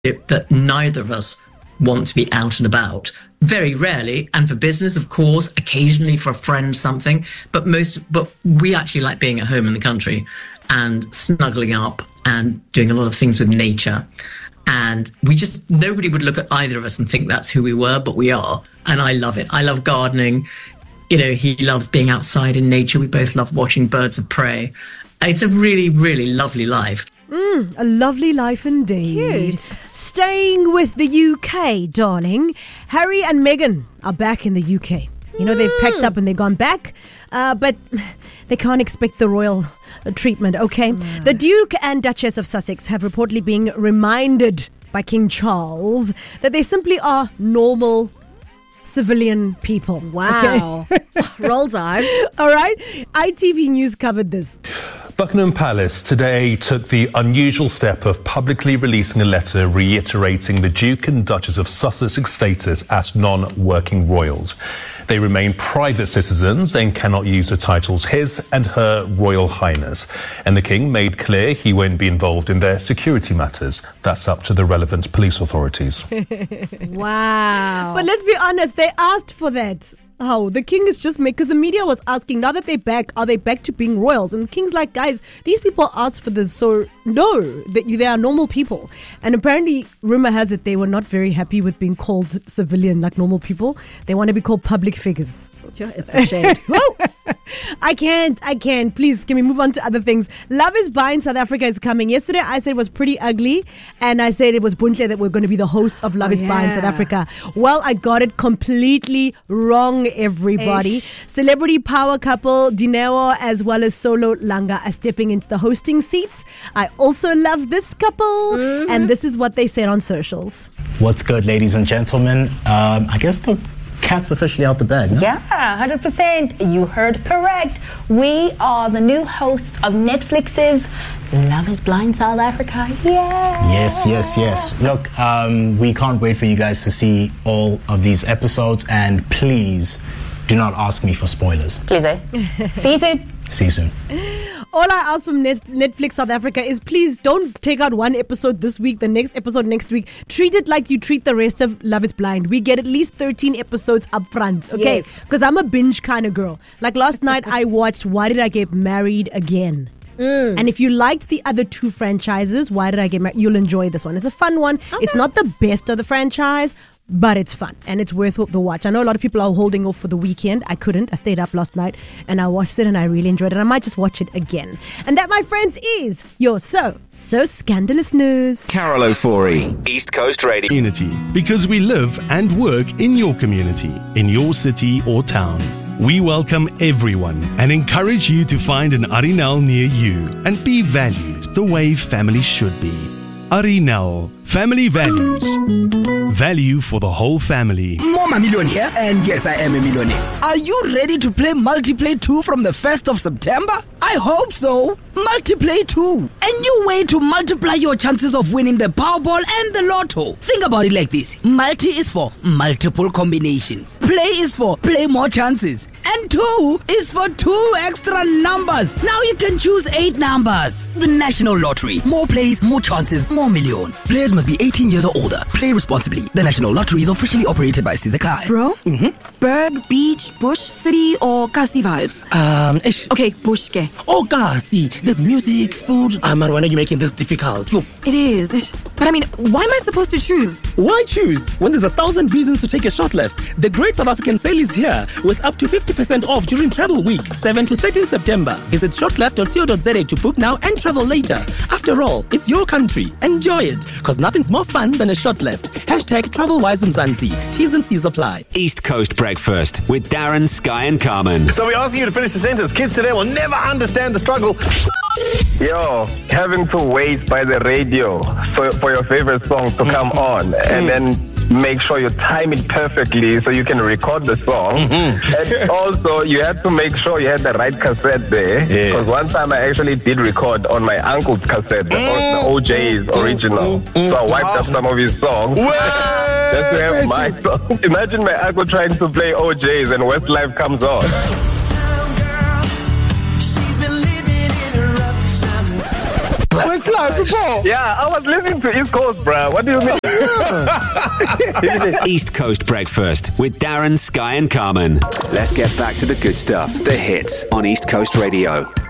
that neither of us want to be out and about. Very rarely, and for business, of course, occasionally for a friend, something. But we actually like being at home in the country and snuggling up and doing a lot of things with nature. And nobody would look at either of us and think that's who we were, but we are. And I love it. I love gardening. He loves being outside in nature. We both love watching birds of prey. It's a really, really lovely life. A lovely life indeed. Cute. Staying with the UK, darling. Harry and Meghan are back in the UK. They've packed up and they've gone back, but they can't expect the royal treatment, okay? The Duke and Duchess of Sussex have reportedly been reminded by King Charles that they simply are normal civilian people. Wow. Okay? Rolls eyes. All right. ITV News covered this. Buckingham Palace today took the unusual step of publicly releasing a letter reiterating the Duke and Duchess of Sussex's status as non-working royals. They remain private citizens and cannot use the titles His and Her Royal Highness. And the King made clear he won't be involved in their security matters. That's up to the relevant police authorities. Wow. But let's be honest, they asked for that. The King is just because the media was asking, now that they're back, are they back to being royals? And the King's like, guys, these people asked for this, so no, they are normal people. And apparently, rumor has it they were not very happy with being called civilian, like normal people. They want to be called public figures. It's a shade. I can't. Please, can we move on to other things? Love is Blind South Africa is coming. Yesterday, I said it was pretty ugly, and I said it was Buntle that we're going to be the hosts of Love is Blind South Africa. Well, I got it completely wrong, everybody. Celebrity power couple Dineo as well as Solo Langa are stepping into the hosting seats. I also love this couple, and this is what they said on socials. What's good, ladies and gentlemen? I guess the cat's officially out the bag. No? Yeah, 100%. You heard correct. We are the new hosts of Netflix's Love is Blind South Africa. Yeah. Yes. Look, we can't wait for you guys to see all of these episodes, and please do not ask me for spoilers. Please, See you soon. See you soon. All I ask from Netflix South Africa is please don't take out one episode this week, the next episode next week. Treat it like you treat the rest of Love is Blind. We get at least 13 episodes up front, okay? Yes. Because I'm a binge kind of girl. Like last night I watched Why Did I Get Married Again? And if you liked the other two franchises, Why Did I Get Married? You'll enjoy this one. It's a fun one. Okay. It's not the best of the franchise, but it's fun and it's worth the watch. I know a lot of people are holding off for the weekend. I couldn't. I stayed up last night and I watched it and I really enjoyed it. I might just watch it again. And that, my friends, is your so scandalous news. Carol O'Forey, East Coast Radio. Community, because we live and work in your community, in your city or town. We welcome everyone and encourage you to find an Arinal near you and be valued the way family should be. Arinal, family values. Value for the whole family. Mama Million here, and yes, I am a millionaire. Are you ready to play Multiplay 2 from the 1st of September? I hope so. Multiplay 2, a new way to multiply your chances of winning the Powerball and the Lotto. Think about it like this. Multi is for multiple combinations. Play is for play more chances. And 2 is for 2 extra numbers. Now you can choose 8 numbers. The National Lottery. More plays, more chances, more millions. Players must be 18 years or older. Play responsibly. The National Lottery is officially operated by Sizakai. Bro? Berg, beach, bush, city, or Kasi vibes? Okay, bush ke. Oh, Kasi. There's music, food. Man, why are you making this difficult? Yo. It is. But I mean, why am I supposed to choose? Why choose when there's 1,000 reasons to take a short left? The Great South African Sale is here with up to 50% off during Travel Week, 7 to 13 September. Visit shortleft.co.za to book now and travel later. After all, it's your country. Enjoy it, because nothing's more fun than a short left. #TravelWiseMzansi. T's and C's apply. East Coast Breakfast with Darren, Sky and Carmen. So we're asking you to finish the sentence. Kids today will never understand the struggle. Yo, having to wait by the radio for your favorite song to come on and then make sure you time it perfectly so you can record the song. And also, you had to make sure you had the right cassette there. Because one time I actually did record on my uncle's cassette, the OJ's original. So I wiped up some of his songs. Just to have my song. Imagine my uncle trying to play OJ's and Westlife comes on. Where's live report? Yeah, I was listening to East Coast, bruh. What do you mean? East Coast Breakfast with Darren, Sky and Carmen. Let's get back to the good stuff. The hits on East Coast Radio.